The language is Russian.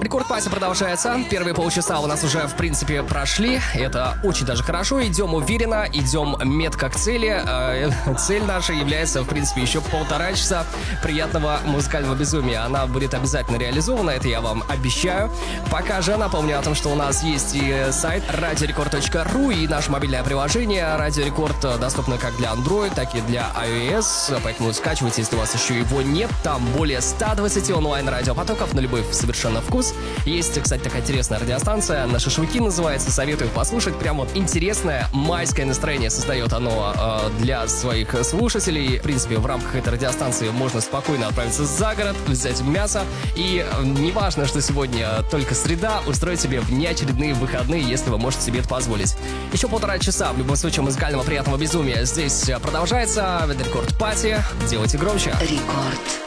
Рекорд Пати продолжается. Первые полчаса у нас уже, в принципе, прошли. Это очень даже хорошо. Идем уверенно, идем метко к цели. Цель наша является, в принципе, еще 1,5 часа приятного музыкального безумия. Она будет обязательно реализована, это я вам обещаю. Пока же напомню о том, что у нас есть и сайт radiorecord.ru, и наше мобильное приложение Радио Рекорд доступно как для Android, так и для iOS. Поэтому скачивайте, если у вас еще его нет. Там более 120 онлайн-радиопотоков на любой совершенно вкус. Есть, кстати, такая интересная радиостанция, на шашлыки называется, советую послушать. Прям вот интересное майское настроение создает оно для своих слушателей. В принципе, в рамках этой радиостанции можно спокойно отправиться за город, взять мясо. И неважно, что сегодня только среда, устроить себе внеочередные выходные, если вы можете себе это позволить. Еще 1,5 часа, в любом случае, музыкального приятного безумия здесь продолжается. Рекорд Пати. Делайте громче. Рекорд.